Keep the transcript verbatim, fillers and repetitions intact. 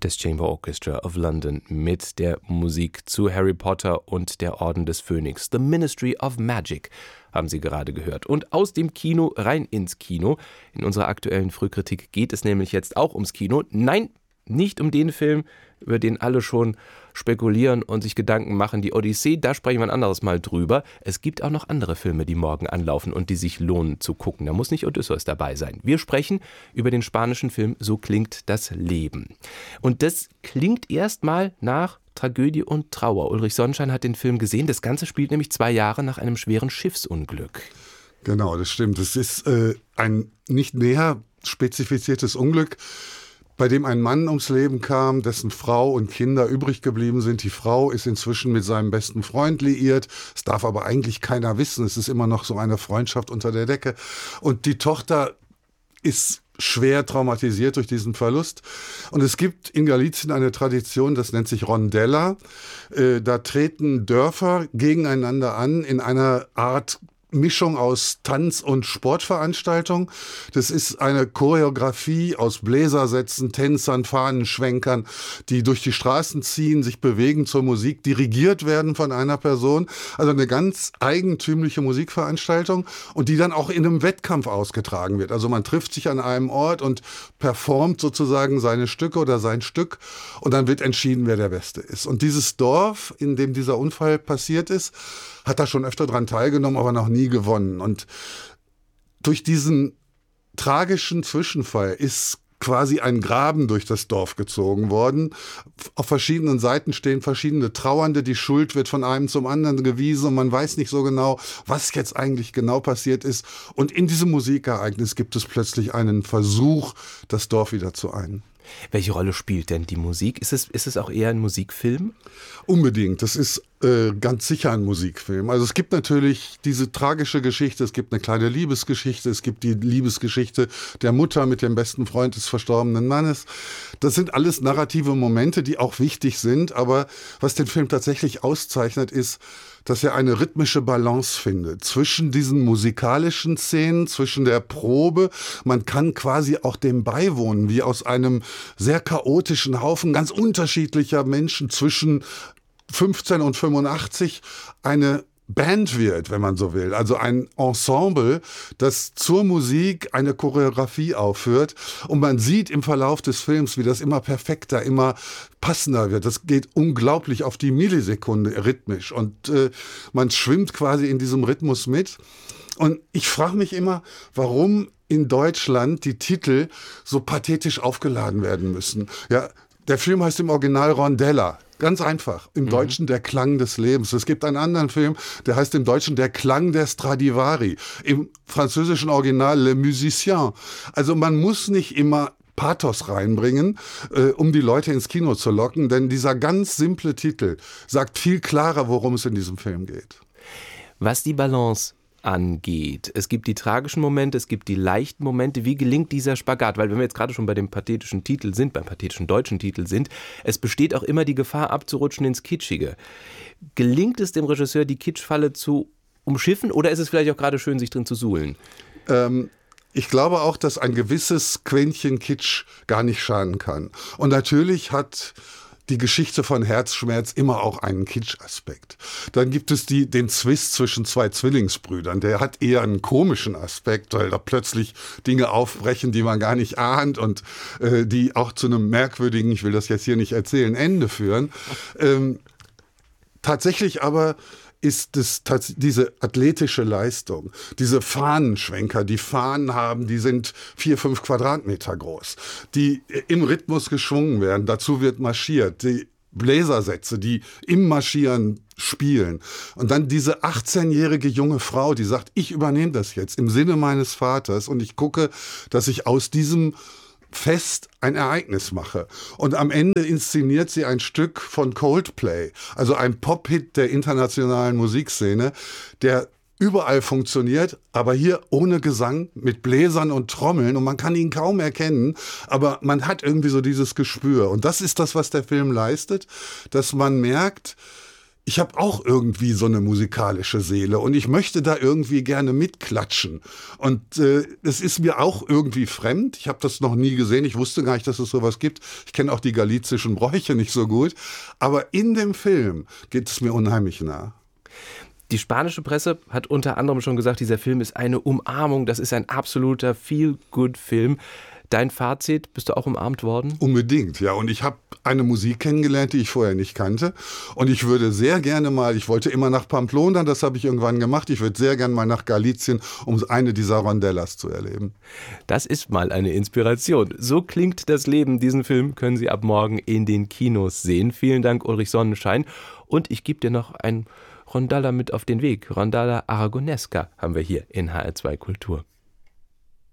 des Chamber Orchestra of London mit der Musik zu Harry Potter und der Orden des Phönix. The Ministry of Magic haben Sie gerade gehört. Und aus dem Kino rein ins Kino. In unserer aktuellen Frühkritik geht es nämlich jetzt auch ums Kino. Nein, nicht um den Film, über den alle schon spekulieren und sich Gedanken machen. Die Odyssee, da sprechen wir ein anderes Mal drüber. Es gibt auch noch andere Filme, die morgen anlaufen und die sich lohnen zu gucken. Da muss nicht Odysseus dabei sein. Wir sprechen über den spanischen Film So klingt das Leben. Und das klingt erstmal nach Tragödie und Trauer. Ulrich Sonnenschein hat den Film gesehen. Das Ganze spielt nämlich zwei Jahre nach einem schweren Schiffsunglück. Genau, das stimmt. Es ist äh, ein nicht näher spezifiziertes Unglück, bei dem ein Mann ums Leben kam, dessen Frau und Kinder übrig geblieben sind. Die Frau ist inzwischen mit seinem besten Freund liiert. Es darf aber eigentlich keiner wissen. Es ist immer noch so eine Freundschaft unter der Decke. Und die Tochter ist schwer traumatisiert durch diesen Verlust. Und es gibt in Galicien eine Tradition, das nennt sich Rondella. Äh, da treten Dörfer gegeneinander an in einer Art Mischung aus Tanz- und Sportveranstaltung. Das ist eine Choreografie aus Bläsersätzen, Tänzern, Fahnenschwenkern, die durch die Straßen ziehen, sich bewegen zur Musik, dirigiert werden von einer Person. Also eine ganz eigentümliche Musikveranstaltung und die dann auch in einem Wettkampf ausgetragen wird. Also man trifft sich an einem Ort und performt sozusagen seine Stücke oder sein Stück und dann wird entschieden, wer der Beste ist. Und dieses Dorf, in dem dieser Unfall passiert ist, hat da schon öfter dran teilgenommen, aber noch nie gewonnen. Und durch diesen tragischen Zwischenfall ist quasi ein Graben durch das Dorf gezogen worden. Auf verschiedenen Seiten stehen verschiedene Trauernde. Die Schuld wird von einem zum anderen gewiesen und man weiß nicht so genau, was jetzt eigentlich genau passiert ist. Und in diesem Musikereignis gibt es plötzlich einen Versuch, das Dorf wieder zu einen. Welche Rolle spielt denn die Musik? Ist es, ist es auch eher ein Musikfilm? Unbedingt. Das ist äh, ganz sicher ein Musikfilm. Also es gibt natürlich diese tragische Geschichte, es gibt eine kleine Liebesgeschichte, es gibt die Liebesgeschichte der Mutter mit dem besten Freund des verstorbenen Mannes. Das sind alles narrative Momente, die auch wichtig sind. Aber was den Film tatsächlich auszeichnet, ist, dass er eine rhythmische Balance findet zwischen diesen musikalischen Szenen, zwischen der Probe. Man kann quasi auch dem beiwohnen, wie aus einem sehr chaotischen Haufen ganz unterschiedlicher Menschen zwischen fünfzehn und fünfundachtzig eine Band wird, wenn man so will. Also ein Ensemble, das zur Musik eine Choreografie aufführt. Und man sieht im Verlauf des Films, wie das immer perfekter, immer passender wird. Das geht unglaublich auf die Millisekunde rhythmisch. Und äh, man schwimmt quasi in diesem Rhythmus mit. Und ich frage mich immer, warum in Deutschland die Titel so pathetisch aufgeladen werden müssen. Ja, der Film heißt im Original Rondella. Ganz einfach. Im mhm. Deutschen der Klang des Lebens. Es gibt einen anderen Film, der heißt im Deutschen der Klang der Stradivari. Im französischen Original Le Musicien. Also man muss nicht immer Pathos reinbringen, äh, um die Leute ins Kino zu locken, denn dieser ganz simple Titel sagt viel klarer, worum es in diesem Film geht. Was die Balance angeht. Es gibt die tragischen Momente, es gibt die leichten Momente. Wie gelingt dieser Spagat? Weil wenn wir jetzt gerade schon bei dem pathetischen Titel sind, beim pathetischen deutschen Titel sind, es besteht auch immer die Gefahr abzurutschen ins Kitschige. Gelingt es dem Regisseur, die Kitschfalle zu umschiffen oder ist es vielleicht auch gerade schön, sich drin zu suhlen? Ähm Ich glaube auch, dass ein gewisses Quäntchen Kitsch gar nicht schaden kann. Und natürlich hat die Geschichte von Herzschmerz immer auch einen Kitsch-Aspekt. Dann gibt es die, den Zwist zwischen zwei Zwillingsbrüdern. Der hat eher einen komischen Aspekt, weil da plötzlich Dinge aufbrechen, die man gar nicht ahnt und äh, die auch zu einem merkwürdigen, ich will das jetzt hier nicht erzählen, Ende führen. Ähm, tatsächlich aber ist es diese athletische Leistung, diese Fahnenschwenker, die Fahnen haben, die sind vier, fünf Quadratmeter groß, die im Rhythmus geschwungen werden, dazu wird marschiert, die Bläsersätze, die im Marschieren spielen. Und dann diese achtzehnjährige junge Frau, die sagt, ich übernehme das jetzt im Sinne meines Vaters und ich gucke, dass ich aus diesem Fest ein Ereignis mache. Und am Ende inszeniert sie ein Stück von Coldplay, also ein Pop-Hit der internationalen Musikszene, der überall funktioniert, aber hier ohne Gesang, mit Bläsern und Trommeln und man kann ihn kaum erkennen, aber man hat irgendwie so dieses Gespür. Und das ist das, was der Film leistet, dass man merkt, ich habe auch irgendwie so eine musikalische Seele und ich möchte da irgendwie gerne mitklatschen. Und äh, es ist mir auch irgendwie fremd. Ich habe das noch nie gesehen. Ich wusste gar nicht, dass es sowas gibt. Ich kenne auch die galizischen Bräuche nicht so gut. Aber in dem Film geht es mir unheimlich nah. Die spanische Presse hat unter anderem schon gesagt, dieser Film ist eine Umarmung. Das ist ein absoluter Feel-Good-Film. Dein Fazit, bist du auch umarmt worden? Unbedingt, ja. Und ich habe eine Musik kennengelernt, die ich vorher nicht kannte. Und ich würde sehr gerne mal, ich wollte immer nach Pamplona, das habe ich irgendwann gemacht. Ich würde sehr gerne mal nach Galicien, um eine dieser Rondellas zu erleben. Das ist mal eine Inspiration. So klingt das Leben. Diesen Film können Sie ab morgen in den Kinos sehen. Vielen Dank, Ulrich Sonnenschein. Und ich gebe dir noch ein Rondalla mit auf den Weg. Rondalla Aragonesca haben wir hier in H R zwei Kultur.